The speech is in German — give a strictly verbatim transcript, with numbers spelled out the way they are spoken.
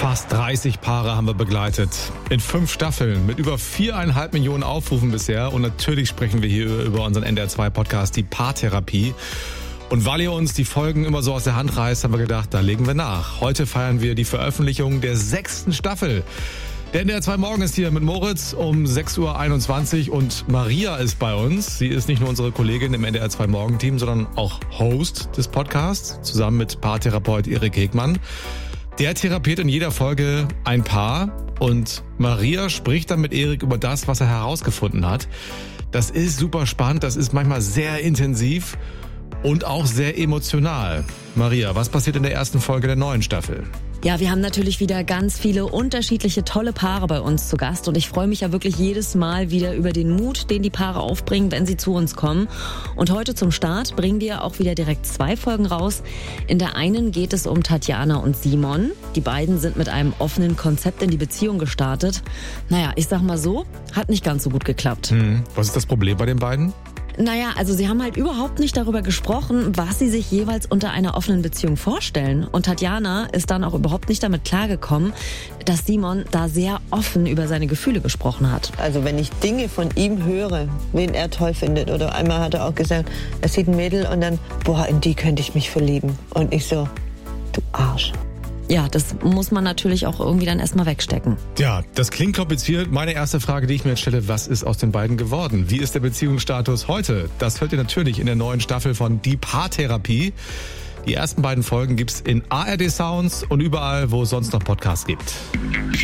Fast dreißig Paare haben wir begleitet. In fünf Staffeln mit über viereinhalb Millionen Aufrufen bisher. Und natürlich sprechen wir hier über unseren N D R zwei Podcast, die Paartherapie. Und weil ihr uns die Folgen immer so aus der Hand reißt, haben wir gedacht, da legen wir nach. Heute feiern wir die Veröffentlichung der sechsten Staffel. Der N D R zwei Morgen ist hier mit Moritz um sechs Uhr einundzwanzig und Maria ist bei uns. Sie ist nicht nur unsere Kollegin im N D R zwei Morgen-Team, sondern auch Host des Podcasts, zusammen mit Paartherapeut Erik Hegmann. Der therapiert in jeder Folge ein Paar und Maria spricht dann mit Erik über das, was er herausgefunden hat. Das ist super spannend, das ist manchmal sehr intensiv und auch sehr emotional. Maria, was passiert in der ersten Folge der neuen Staffel? Ja, wir haben natürlich wieder ganz viele unterschiedliche tolle Paare bei uns zu Gast und ich freue mich ja wirklich jedes Mal wieder über den Mut, den die Paare aufbringen, wenn sie zu uns kommen. Und heute zum Start bringen wir auch wieder direkt zwei Folgen raus. In der einen geht es um Tatjana und Simon. Die beiden sind mit einem offenen Konzept in die Beziehung gestartet. Naja, ich sag mal so, hat nicht ganz so gut geklappt. Hm, was ist das Problem bei den beiden? Naja, also sie haben halt überhaupt nicht darüber gesprochen, was sie sich jeweils unter einer offenen Beziehung vorstellen. Und Tatjana ist dann auch überhaupt nicht damit klargekommen, dass Simon da sehr offen über seine Gefühle gesprochen hat. Also wenn ich Dinge von ihm höre, wen er toll findet, oder einmal hat er auch gesagt, er sieht ein Mädel und dann, boah, in die könnte ich mich verlieben. Und ich so, du Arsch. Ja, das muss man natürlich auch irgendwie dann erstmal wegstecken. Ja, das klingt kompliziert. Meine erste Frage, die ich mir jetzt stelle, was ist aus den beiden geworden? Wie ist der Beziehungsstatus heute? Das hört ihr natürlich in der neuen Staffel von Die Paartherapie. Die ersten beiden Folgen gibt's in A R D Sounds und überall, wo es sonst noch Podcasts gibt.